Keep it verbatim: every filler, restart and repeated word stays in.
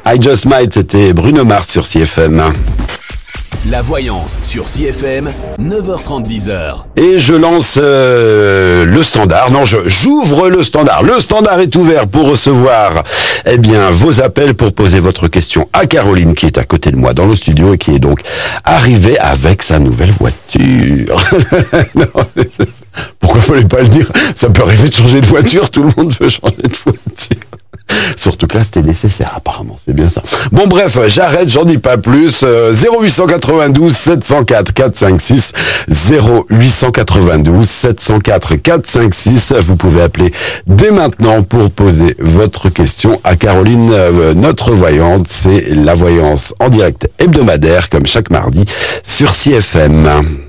I Just Might, c'était Bruno Mars sur C F M. La voyance sur C F M, neuf heures trente, dix heures. Et je lance euh, le standard. Non, je j'ouvre le standard. Le standard est ouvert pour recevoir eh bien, vos appels pour poser votre question à Caroline qui est à côté de moi dans le studio et qui est donc arrivée avec sa nouvelle voiture. Non, pourquoi fallait pas le dire? Ça peut arriver de changer de voiture, tout le monde peut changer de voiture. Surtout que là, c'était nécessaire, apparemment. C'est bien ça. Bon, bref, j'arrête, j'en dis pas plus. Euh, zéro huit cent quatre-vingt-douze sept cent quatre quatre cinq six. zéro huit cent quatre-vingt-douze sept cent quatre quatre cinq six. Vous pouvez appeler dès maintenant pour poser votre question à Caroline, euh, notre voyante. C'est la voyance en direct hebdomadaire, comme chaque mardi, sur C F M.